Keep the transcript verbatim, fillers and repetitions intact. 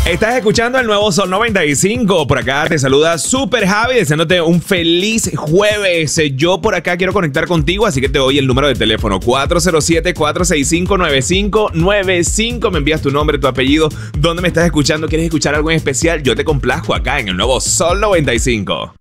Estás escuchando el nuevo Sol noventa y cinco. Por acá te saluda Super Javi, deseándote un feliz jueves. Yo por acá quiero conectar contigo, así que te doy el número de teléfono cuatro cero siete, cuatro seis cinco, nueve cinco nueve cinco. Me envías tu nombre, tu apellido, dónde me estás escuchando, quieres escuchar algo en especial. Yo te complazco acá en el nuevo Sol noventa y cinco.